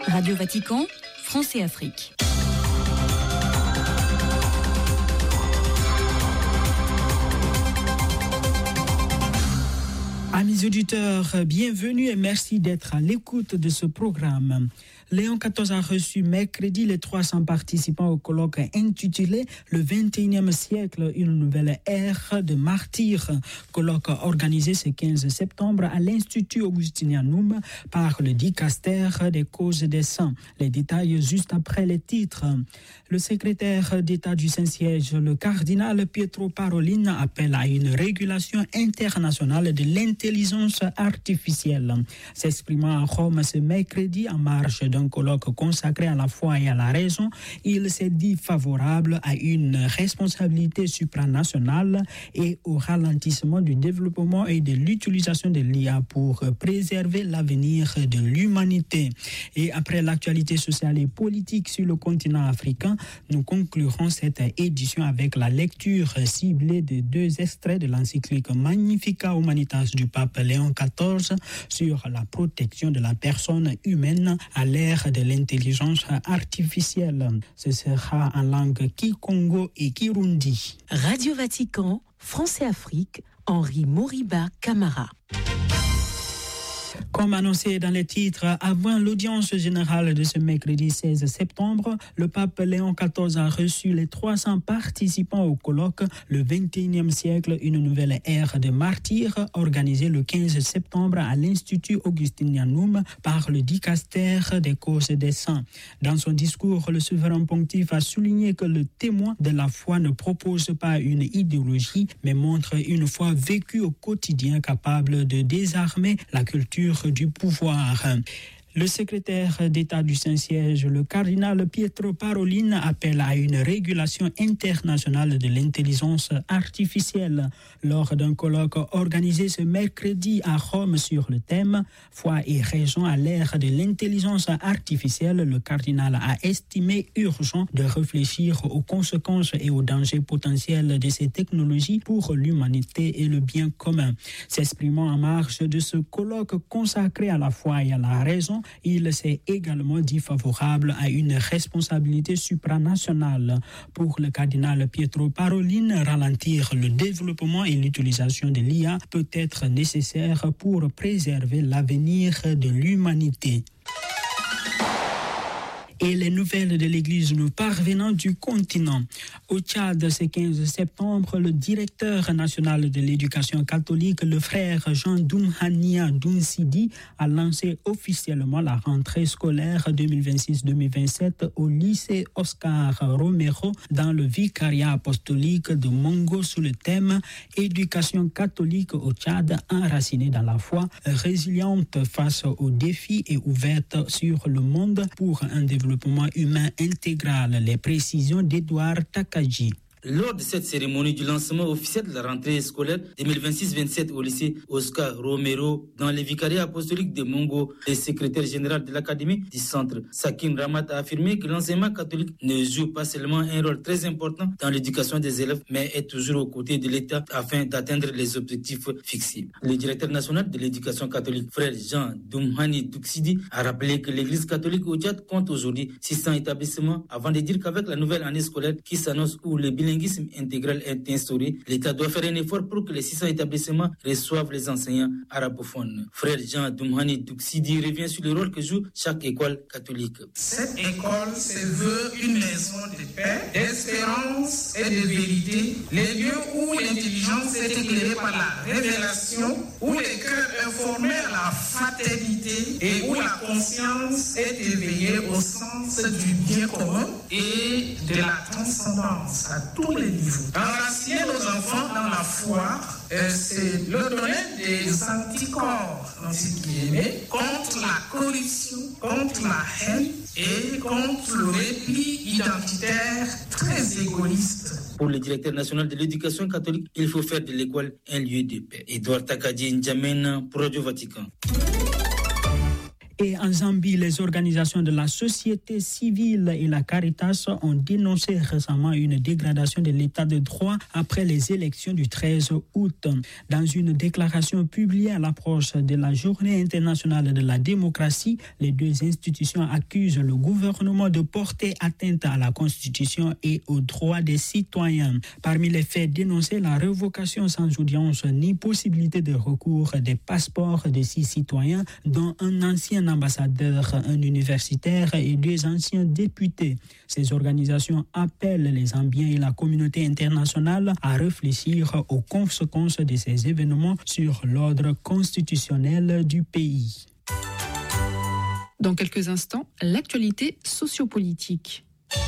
Radio Vatican, France et Afrique. Amis auditeurs, bienvenue et merci d'être à l'écoute de ce programme. Léon XIV a reçu mercredi les 300 participants au colloque intitulé « Le XXIe siècle, une nouvelle ère de martyrs ». Colloque organisé ce 15 septembre à l'Institut Augustinianum par le dicaster des causes des saints. Les détails juste après les titres. Le secrétaire d'État du Saint-Siège, le cardinal Pietro Parolin, appelle à une régulation internationale de l'intelligence artificielle. S'exprimant à Rome ce mercredi en marge d'un colloque consacré à la foi et à la raison, il s'est dit favorable à une responsabilité supranationale et au ralentissement du développement et de l'utilisation de l'IA pour préserver l'avenir de l'humanité. Et après l'actualité sociale et politique sur le continent africain, nous conclurons cette édition avec la lecture ciblée de 2 extraits de l'encyclique Magnificat Humanitas du pape Léon XIV sur la protection de la personne humaine à l'ère de l'intelligence artificielle. Ce sera en langue Kikongo et Kirundi. Radio Vatican, France et Afrique, Henri Moriba Camara. Comme annoncé dans les titres, avant l'audience générale de ce mercredi 16 septembre, le pape Léon XIV a reçu les 300 participants au colloque « Le XXIe siècle, une nouvelle ère de martyrs » organisé le 15 septembre à l'Institut Augustinianum par le dicaster des causes des saints. Dans son discours, le souverain pontife a souligné que le témoin de la foi ne propose pas une idéologie, mais montre une foi vécue au quotidien capable de désarmer la culture du pouvoir. Le secrétaire d'État du Saint-Siège, le cardinal Pietro Parolin, appelle à une régulation internationale de l'intelligence artificielle. Lors d'un colloque organisé ce mercredi à Rome sur le thème « Foi et raison à l'ère de l'intelligence artificielle », le cardinal a estimé urgent de réfléchir aux conséquences et aux dangers potentiels de ces technologies pour l'humanité et le bien commun. S'exprimant en marge de ce colloque consacré à la foi et à la raison, il s'est également dit favorable à une responsabilité supranationale. Pour le cardinal Pietro Parolin, ralentir le développement et l'utilisation de l'IA peut être nécessaire pour préserver l'avenir de l'humanité. Et les nouvelles de l'Église nous parvenant du continent. Au Tchad, ce 15 septembre, le directeur national de l'éducation catholique, le frère Jean Doumhania Dounsidi, a lancé officiellement la rentrée scolaire 2026-2027 au lycée Oscar Romero dans le vicariat apostolique de Mongo sous le thème « Éducation catholique au Tchad enracinée dans la foi, résiliente face aux défis et ouverte sur le monde pour un développement humain intégral ». Les précisions d'Edouard Takadji. Lors de cette cérémonie du lancement officiel de la rentrée scolaire 2026-27 au lycée Oscar Romero dans les vicariats apostoliques de Mongo, le secrétaire général de l'académie du centre, Sakim Ramat, a affirmé que l'enseignement catholique ne joue pas seulement un rôle très important dans l'éducation des élèves, mais est toujours aux côtés de l'État afin d'atteindre les objectifs fixés. Le directeur national de l'éducation catholique, frère Jean Doumhani Douksidi, a rappelé que l'église catholique au Tchad compte aujourd'hui 600 établissements avant de dire qu'avec la nouvelle année scolaire qui s'annonce où le bilinguisme intégral est instauré, l'État doit faire un effort pour que les 600 établissements reçoivent les enseignants arabophones. Frère Jean Doumhani Douksidi revient sur le rôle que joue chaque école catholique. Cette école se veut une maison de paix, d'espérance et de vérité, les lieux où l'intelligence est éclairée par la révélation, où les cœurs informés à la fraternité et où la conscience est éveillée au sens du bien commun et de la transcendance à tous les niveaux. Enraciner nos enfants dans la foi, c'est leur donner des anticorps dans ce qui est né, contre la corruption, contre la haine et contre le repli identitaire très égoïste. Pour le directeur national de l'éducation catholique, il faut faire de l'école un lieu de paix. Edouard Takadji N'Djamena, pour Radio Vatican. Et en Zambie, les organisations de la société civile et la Caritas ont dénoncé récemment une dégradation de l'état de droit après les élections du 13 août. Dans une déclaration publiée à l'approche de la Journée internationale de la démocratie, les deux institutions accusent le gouvernement de porter atteinte à la Constitution et aux droits des citoyens. Parmi les faits dénoncés, la révocation sans audience ni possibilité de recours des passeports de 6 citoyens, dont un ancien ambassadeur, un universitaire et 2 anciens députés. Ces organisations appellent les Zambiens et la communauté internationale à réfléchir aux conséquences de ces événements sur l'ordre constitutionnel du pays. Dans quelques instants, l'actualité sociopolitique.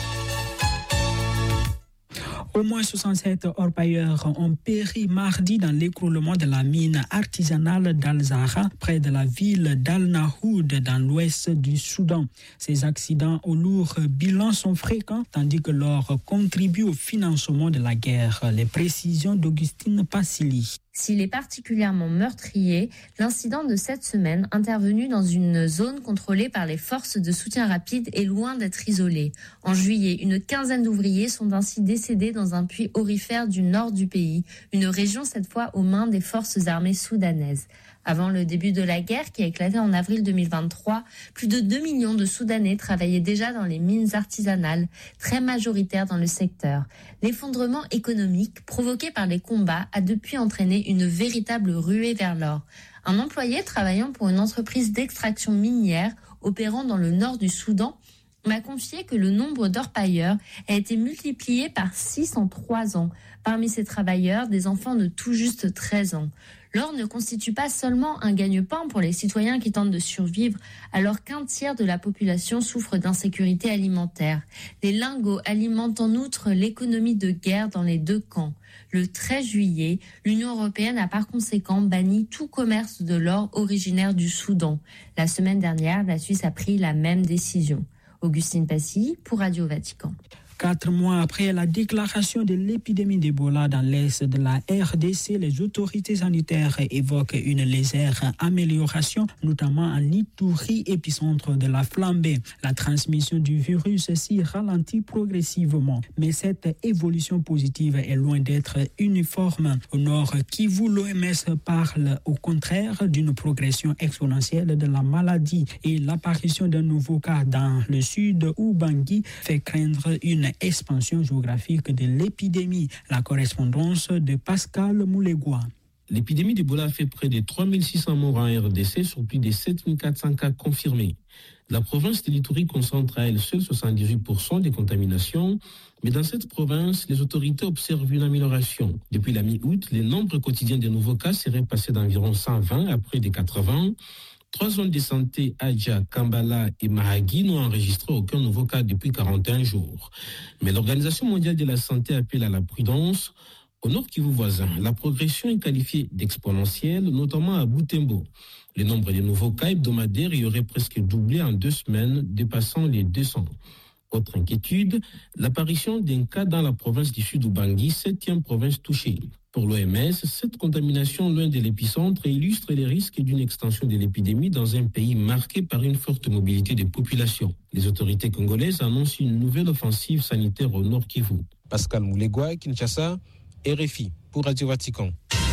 Au moins 67 orpailleurs ont péri mardi dans l'écroulement de la mine artisanale d'Al-Zahra, près de la ville d'Al-Nahoud, dans l'ouest du Soudan. Ces accidents au lourd bilan sont fréquents, tandis que l'or contribue au financement de la guerre. Les précisions d'Augustine Passili. S'il est particulièrement meurtrier, l'incident de cette semaine, intervenu dans une zone contrôlée par les forces de soutien rapide, est loin d'être isolé. En juillet, une quinzaine d'ouvriers sont ainsi décédés dans un puits aurifère du nord du pays, une région cette fois aux mains des forces armées soudanaises. Avant le début de la guerre qui a éclaté en avril 2023, plus de 2 millions de Soudanais travaillaient déjà dans les mines artisanales, très majoritaires dans le secteur. L'effondrement économique provoqué par les combats a depuis entraîné une véritable ruée vers l'or. Un employé travaillant pour une entreprise d'extraction minière opérant dans le nord du Soudan m'a confié que le nombre d'orpailleurs a été multiplié par 6 en 3 ans. Parmi ces travailleurs, des enfants de tout juste 13 ans. L'or ne constitue pas seulement un gagne-pain pour les citoyens qui tentent de survivre, alors qu'un tiers de la population souffre d'insécurité alimentaire. Les lingots alimentent en outre l'économie de guerre dans les 2 camps. Le 13 juillet, l'Union européenne a par conséquent banni tout commerce de l'or originaire du Soudan. La semaine dernière, la Suisse a pris la même décision. Augustine Passy pour Radio Vatican. 4 mois après la déclaration de l'épidémie d'Ebola dans l'est de la RDC, les autorités sanitaires évoquent une légère amélioration, notamment en Ituri, épicentre de la flambée. La transmission du virus s'y ralentit progressivement, mais cette évolution positive est loin d'être uniforme. Au nord Kivu, l'OMS parle au contraire d'une progression exponentielle de la maladie et l'apparition d'un nouveau cas dans le sud Ubangi fait craindre une expansion géographique de l'épidémie. La correspondance de Pascal Moulegua. L'épidémie d'Ebola fait près de 3600 morts en RDC sur plus de 7400 cas confirmés. La province de l'Ituri concentre à elle seule 78% des contaminations, mais dans cette province, les autorités observent une amélioration. Depuis la mi-août, le nombre quotidien de nouveaux cas serait passé d'environ 120 à près de 80. 3 zones de santé, Adja, Kambala et Mahagi, n'ont enregistré aucun nouveau cas depuis 41 jours. Mais l'Organisation mondiale de la santé appelle à la prudence. Au nord Kivu voisin, la progression est qualifiée d'exponentielle, notamment à Butembo. Le nombre de nouveaux cas hebdomadaires y aurait presque doublé en 2 semaines, dépassant les 200. Autre inquiétude, l'apparition d'un cas dans la province du sud Ubangi, 7e province touchée. Pour l'OMS, cette contamination loin de l'épicentre illustre les risques d'une extension de l'épidémie dans un pays marqué par une forte mobilité des populations. Les autorités congolaises annoncent une nouvelle offensive sanitaire au nord Kivu. Pascal Moulegua, Kinshasa, RFI pour Radio Vatican.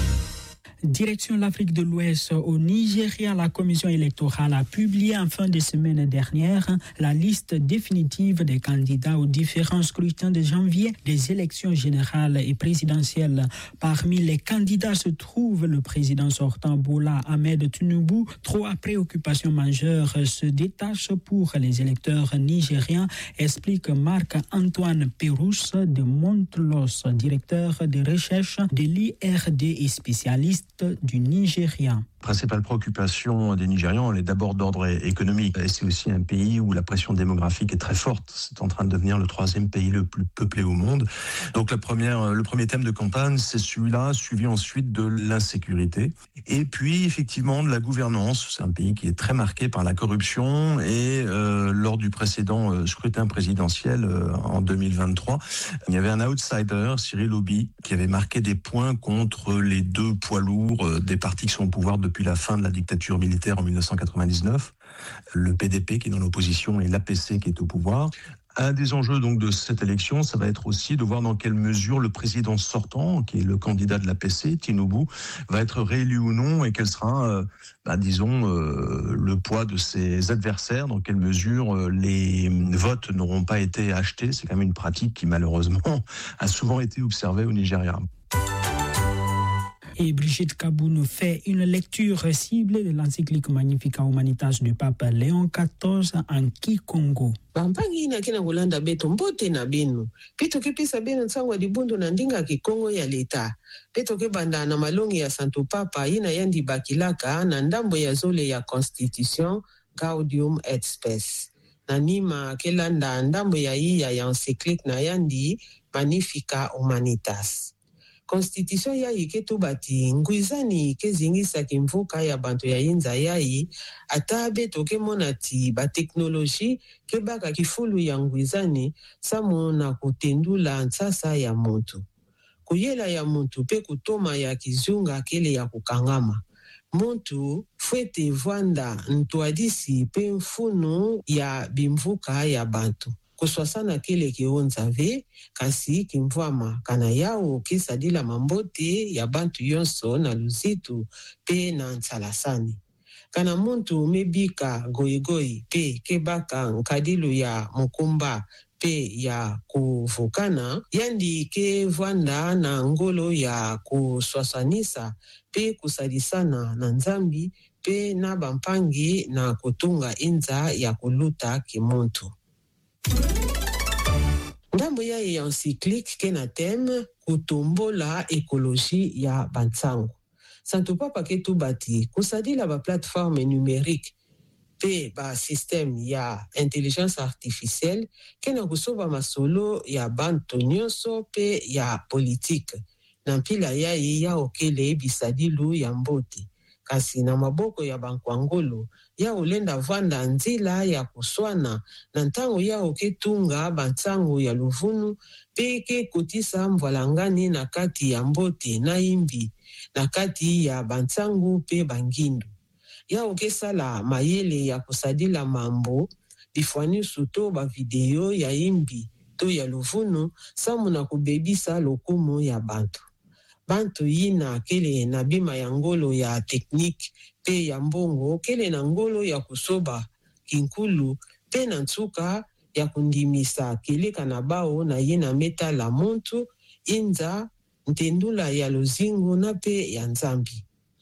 Direction l'Afrique de l'Ouest, au Nigeria, la commission électorale a publié en fin de semaine dernière la liste définitive des candidats aux différents scrutins de janvier des élections générales et présidentielles. Parmi les candidats se trouve le président sortant Bola Ahmed Tinubu. 3 préoccupations majeures se détachent pour les électeurs nigériens, explique Marc-Antoine Pérousse de Montelos, directeur de recherche de l'IRD et spécialiste du Nigeria. Principale préoccupation des Nigérians, elle est d'abord d'ordre économique. Et c'est aussi un pays où la pression démographique est très forte. C'est en train de devenir le 3e pays le plus peuplé au monde. Donc le premier thème de campagne, c'est celui-là, suivi ensuite de l'insécurité. Et puis effectivement de la gouvernance. C'est un pays qui est très marqué par la corruption. Et lors du précédent scrutin présidentiel en 2023, il y avait un outsider, Cyril Obi, qui avait marqué des points contre les 2 poids lourds des partis qui sont au pouvoir depuis la fin de la dictature militaire en 1999, le PDP qui est dans l'opposition et l'APC qui est au pouvoir. Un des enjeux donc de cette élection, ça va être aussi de voir dans quelle mesure le président sortant, qui est le candidat de l'APC, Tinubu, va être réélu ou non et quel sera, le poids de ses adversaires, dans quelle mesure les votes n'auront pas été achetés. C'est quand même une pratique qui malheureusement a souvent été observée au Nigeria. Et Brigitte Kabou nous fait une lecture ciblée de l'encyclique Magnificat Humanitas du pape Léon XIV en Kikongo. Bampangi ina kina kulanda beto mbote na binu. Pito kipisa benu nsangwa dibundo na ndinga Kikongo ya leta. Peto kebanda na malongi ya Santo Papa ina yandi bakilaka na ndambo ya zole ya Constitution Gaudium et Spes. Na nima kelanda ndambo ya iya ya encyclique na yandi Magnificat Humanitas. Constitution ya iketu bati nguizani kezingisa kimvuka ya bantu ya inza yai atabe toke monati ba teknoloji kebaka kifulu ya nguizani samu na kutendula nsasa ya muntu. Kuyela ya muntu pe kutoma ya kizunga kele ya kukangama. Muntu fwete vwanda ntuadisi pe mfunu ya bimvuka ya bantu. Kuswasana kele kionzave kasi kimvwama kana yao kisadila mambote ya bantu yonso na luzitu pe na nsalasani. Kana muntu mebika goigoi pe kebaka nkadilu ya mukumba pe ya kuvukana yandi ke vwanda na ngolo ya kuswasanisa pe kusadisana na nzambi pe na bampangi na kutunga inza ya kuluta kimuntu. Ndambo ya encyclique kena thème kutombola ekoloji ya bantsango. Santo Papa ketu bati kusadila ba plateforme numérique pe ba système ya intelligence artificielle kena kusoba masolo ya bantu nyonso pe ya politique. Na mpila ya okele bisadilu ya mbote. Kasi na maboko ya bankwangolo ya ulenda vanda nzila ya kuswana na ntango ya oketunga bantsango ya luvunu peke kotisa mvalangani na kati ya mbote na imbi na kati ya bantsango pe bangindu. Ya okesala mayele ya kusadila mambo bifwani suto ba video ya imbi to ya luvunu samu na kubebisa lokumu ya bantu. Bantu yina kele na bima ya ngolo ya teknik pe ya mbongo kele na ngolo ya kusoba kinkulu pe na nsuka ya kundimisa kele kanabao na yina meta la muntu inza ntendula ya lozingo na pe ya nzambi.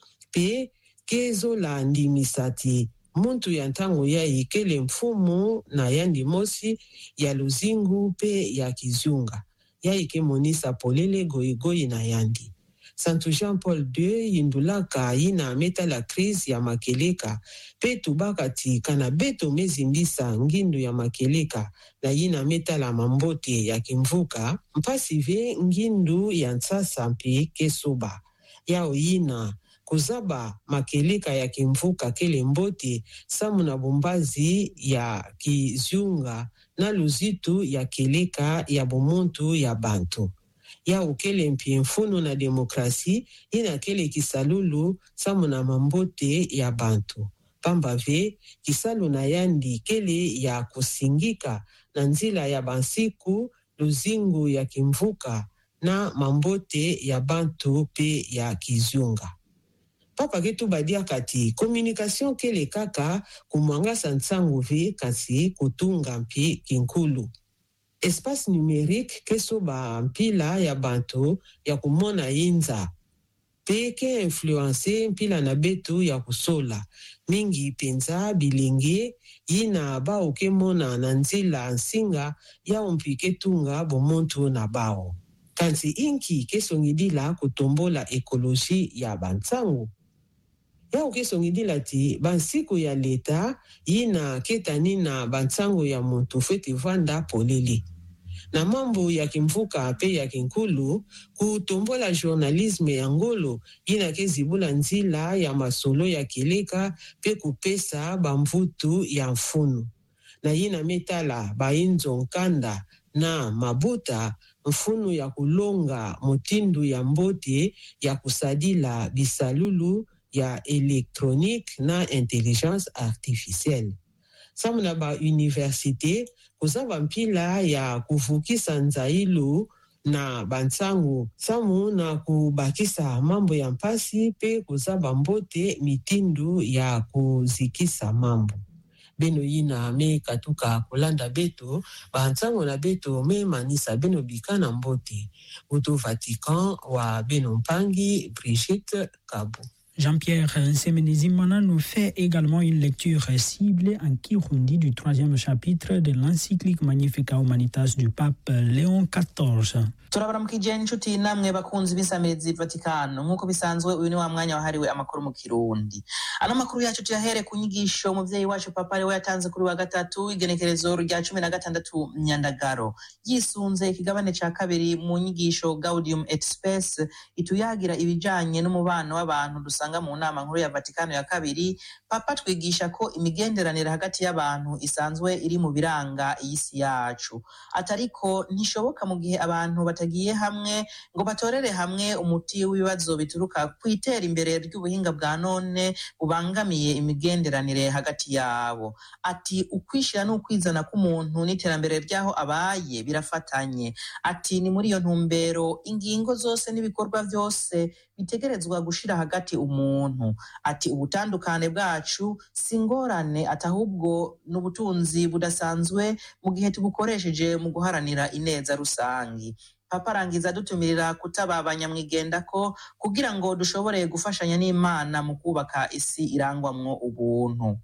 Pe kezo la ndimisati muntu ya ntango ya ikele mfumu na yandi mosi ya lozingo pe ya kizunga. Ya ike monisa polele goigoi na yandi. Santo Jean-Paul II yindulaka yina meta la crise ya makeleka pe tubakati kana beto mezimbisa ngindu ya makeleka na yina meta la mambote ya kimvuka mpasive ngindu ya nsasa mpe kesoba. Yao yina kuzaba makeleka ya kimvuka kele mbote samu na bombazi ya kizunga na luzitu ya keleka ya bomuntu ya bantu. Ya ukele mpie mfuno na demokrasi ina kele kisalulu samu na mambote ya bantu. Pambave kisalu na yandi kele ya kusingika na nzila ya bansiku luzingu ya kimvuka na mambote ya bantu pe ya kizunga. Papa ketu badia kati communication kele kaka kumwangasa nsangu ve kasi kutunga mpi kinkulu. Espace numérique kesoba mpila ya bantu ya kumona inza. Peke influencer mpila na betu ya kusola. Mingi penza bilenge yina bao kemona na nzila nsinga ya umpike tunga bomuntu na bao. Kansi inki kesongidila kutombola ekoloji ya bantsangu. Ya ukesongidila ti bansiku ya leta yina ketani na bantsangu ya muntu fete vanda polele. Na mambo ya kimvuka pe ya kinkulu kutombola journalisme ya ngolo yina kezibula nzila ya masolo ya keleka pe kupesa bamvutu ya mfunu. Na yina metala bainzo nkanda na mabuta mfunu ya kulonga motindu ya mbote ya kusadila bisalulu ya électronique na intelligence artificielle. Samu na ba université kuzaba mpila ya kuvukisa nzailo na bantsangu samu na kubakisa mambo ya mpasi pe kuzaba mbote mitindu ya kuzikisa mambo. Beno yina me katuka kulanda beto, bantsangu na beto me manisa beno bikana mbote. Uto Vatican wa beno mpangi Brigitte Kabou. Jean-Pierre Nsemenezimana nous fait également une lecture ciblée en Kirundi du 3e chapitre de l'encyclique Magnificat Humanitas du pape Léon XIV. turabaramukije inshuti namwe bakunzi b'isamirizi Vatikano nk'uko bisanzwe uyu ni wa mwanya wahariwe amakuru mu Kirundi. Ano makuru yacu tuyahere ku nyigisho umuvyeyi wacu Papa Leo yatanze kuri wa gatatu igenekerezo rya 16 Nyandagaro yisunze ikigabane ca kabiri mu nyigisho Gaudium et Spes ituyagira ibijanye n'umubano w'abantu dusanga mu nama nkuru ya Vatikano ya kabiri. Papa twigisha ko imigenderanire hagati y'abantu isanzwe iri mu biranga iyisi yacu, atariko ntishoboka mu gihe abantu batagiye hamwe ngo batorere hamwe umuti w'ibibazo bituruka kwitera imbere ry'ubuhinga bwa none bubangamiye imigenderanire hagati yabo. Ati ukwishira n'ukwizana k'umuntu n'iterambere ryaho abaye birafatanye. Ati ni muri iyo ntumbero ingingo zose n'ibikorwa byose bitegerezwa gushira hagati umuntu. Ati ubutandukane bwacu singorane atahubwo n'ubutunzi budasanzwe mu gihe tubukoresheje mu guharanira ineza rusangi. Papa arangiza dutumirira kutaba abanyamwigendako kugira ngo dushobore gufashanya n'Imana mu kubaka isi irangwamwo ubuntu.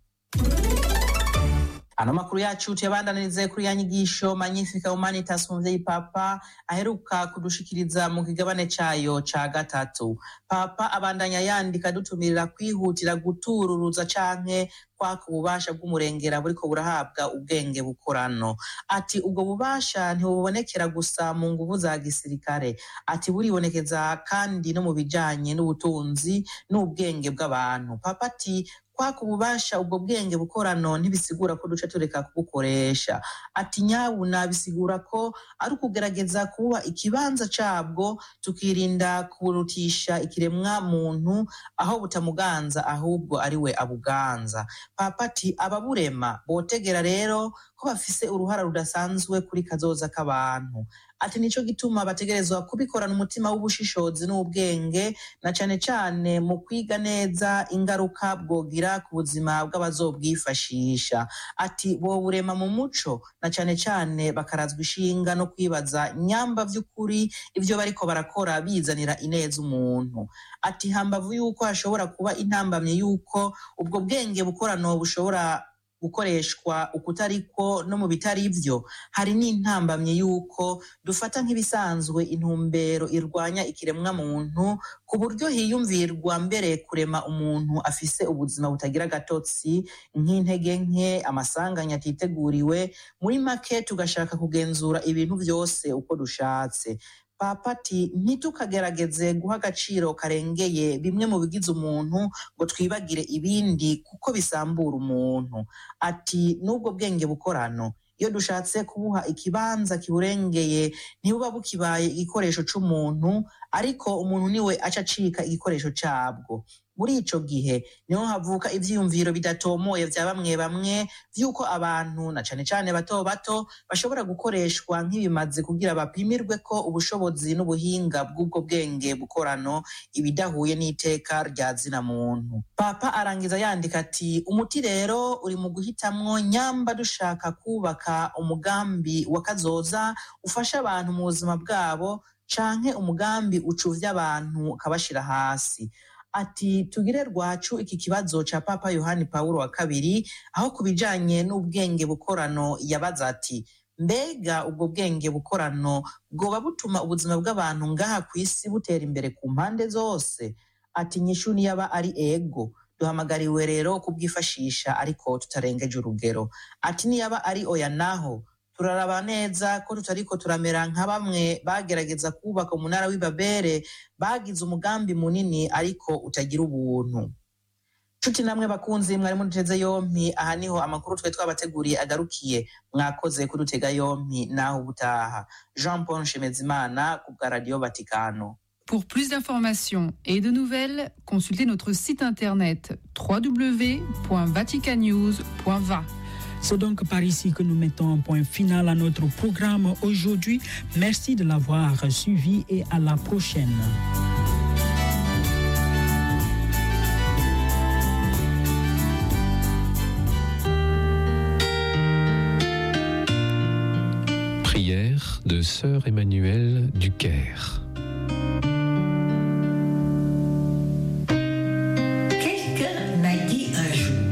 Ano makuru yacu tuyabandanirize kuri ya nyigisho Magnificat Humanitas umuvyeyi Papa aheruka kudushikiriza mu kigabane cayo ca gatatu. Papa abandanya yandika dutumirira kwihutira gutururuza canke kwaka ububasha bw'umurengera buriko burahabwa ubwenge bukorano. Ati ubwo bubasha ntibubonekera gusa mu nguvu za gisirikare, ati buribonekeza kandi no mu bijanye n'ubutunzi n'ubwenge bw'abantu. Papa ati kwaka ububasha ubwo bwenge bukorano ntibisigura ko duce tureka kubukoresha. Ati nyabuna bisigura ko ari ukugerageza kuba ikibanza cabwo tukirinda kurutisha ikiremwa muntu aho butamuganza ahubwo ari we abuganza. Papa ati ababurema botegera rero ko bafise uruhara rudasanzwe kuri kazoza k'abantu. Ati nico gituma bategerezwa kubikorana umutima w'ubushishozi n'ubwenge na cane cane mu kwiga neza ingaruka bwogira ku buzima bw'abazobwifashisha. Ati boburema mu muco na cane cane bakarazwa ishinga no kwibaza nyamba vy'ukuri ivyo bariko barakora bizanira ineza umuntu. Ati hambavu yuko hashobora kuba intambamye yuko ubwo bwenge bukorano bushobora gukoreshwa ukutariko no mu bitari ivyo, hari n'intambamye yuko dufata nk'ibisanzwe intumbero irwanya ikiremwa muntu ku buryo hiyumvirwa mbere kurema umuntu afise ubuzima butagira gatotsi nk'intege nke, amasanganya atiteguriwe, muri make tugashaka kugenzura ibintu vyose uko dushatse. Papa ati ntitukagerageze guha agaciro karengeye bimwe mu bigize umuntu ngo twibagire ibindi kuko bisambura umuntu. Ati n'ubwo bwenge bukorano iyo dushatse kubuha ikibanza kiburengeye ntibuba bukibaye igikoresho c'umuntu, ariko umuntu niwe aca acika igikoresho cabwo. Muri ico gihe niho havuka ivyiyumviro bidatomoye vya bamwe bamwe vy'uko abantu na cane cane bato bato bashobora gukoreshwa nk'ibimazi kugira bapimirwe ko ubushobozi n'ubuhinga bw'ubwo bwenge bukorano ibidahuye n'iteka rya zina muntu. Papa arangiza yandika ati umuti rero uri mu guhitamwo nyamba dushaka kubaka umugambi wa kazoza ufasha abantu mu buzima bwabo canke umugambi ucuvya abantu kabashira hasi. Ati tugire rwacu iki kibazo ca Papa Yohani Paulo wa kabiri aho kubijanye n'ubwenge bukorano yabaza ati mbega ubwo bwenge bukorano bwoba butuma ubuzima bw'abantu ngaha kw'isi butera imbere ku mpande zose. Ati nyishu niyaba ari ego duhamagariwe rero kubwifashisha ariko tutarengeje urugero. Ati niyaba ari oya naho turaraba neza ko tutariko turamera nka bamwe bagerageza kubaka umunara w'Ibabere bagize umugambi munini ariko utagira ubuntu. Nshuti namwe bakunzi mwari muduteze yompi, aha niho amakuru twe twabateguriye agarukiye. Mwakoze kudutega yompi naho ubutaha. Jean Paul Nshemezimana ku bwa Radio Vatikano. Pour plus d'informations et de nouvelles, consultez notre site internet www.vaticanews.va. C'est donc par ici que nous mettons un point final à notre programme aujourd'hui. Merci de l'avoir suivi et à la prochaine. Prière de Sœur Emmanuelle du Caire. Quelqu'un m'a dit un jour,